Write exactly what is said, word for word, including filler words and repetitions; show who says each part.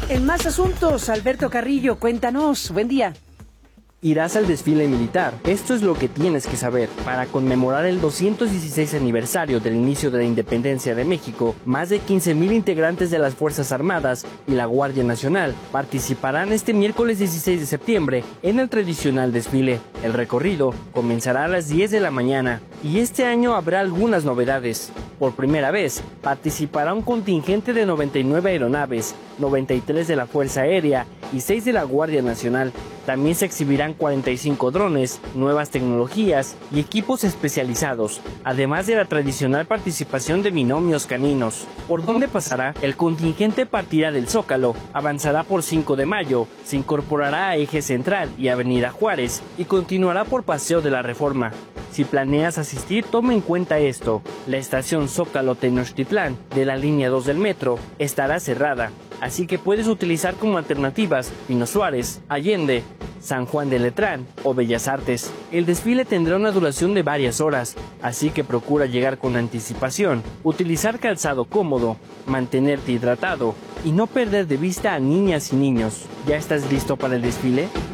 Speaker 1: En más asuntos, Alberto Carrillo, cuéntanos. Buen día.
Speaker 2: Irás al desfile militar. Esto es lo que tienes que saber. Para conmemorar el doscientos dieciséis aniversario del inicio de la independencia de México, más de quince mil integrantes de las Fuerzas Armadas y la Guardia Nacional participarán este miércoles dieciséis de septiembre en el tradicional desfile. El recorrido comenzará a las diez de la mañana y este año habrá algunas novedades. Por primera vez, participará un contingente de noventa y nueve aeronaves, noventa y tres de la Fuerza Aérea y seis de la Guardia Nacional. También se exhibirán cuarenta y cinco drones, nuevas tecnologías y equipos especializados, además de la tradicional participación de binomios caninos. ¿Por dónde pasará? El contingente partirá del Zócalo, avanzará por cinco de mayo, se incorporará a Eje Central y Avenida Juárez y continuará por Paseo de la Reforma. Si planeas asistir, toma en cuenta esto. La estación Zócalo Tenochtitlán de la línea dos del metro estará cerrada, así que puedes utilizar como alternativas Pino Suárez, Allende, San Juan de Letrán o Bellas Artes. El desfile tendrá una duración de varias horas, así que procura llegar con anticipación, utilizar calzado cómodo, mantenerte hidratado y no perder de vista a niñas y niños. ¿Ya estás listo para el desfile?